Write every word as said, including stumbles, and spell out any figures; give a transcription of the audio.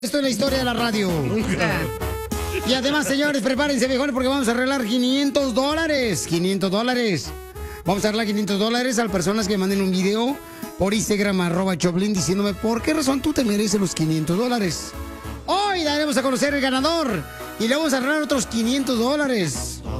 Esto es la historia de la radio. Y además, señores, prepárense, viejones, porque vamos a arreglar quinientos dólares. quinientos dólares. Vamos a arreglar quinientos dólares a las personas que manden un video por Instagram, arroba Choplin, diciéndome por qué razón tú te mereces los quinientos dólares. Hoy daremos a conocer el ganador y le vamos a arreglar otros quinientos dólares.